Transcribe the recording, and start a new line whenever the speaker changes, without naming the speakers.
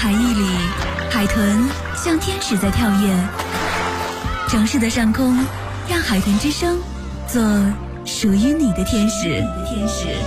海域里，海豚像天使在跳跃。城市的上空，让海豚之声做属于你的天使。